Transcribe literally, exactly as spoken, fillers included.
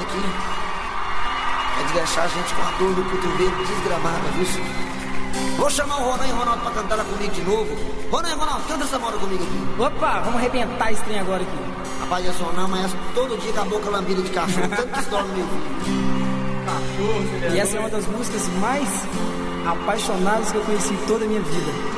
aqui. Vai desgastar a gente com a dor no cotovelo desgramada, viu? Vou chamar o Ronan e o Ronaldo pra cantar lá comigo de novo. Ronan e Ronaldo, canta essa moda comigo aqui. Opa, vamos arrebentar esse trem agora aqui. Rapaz, é só não, mas todo dia com a boca lambida de cachorro, tanto que se dorme no meu filho. Cachorro, e essa é uma das músicas mais apaixonadas que eu conheci em toda a minha vida.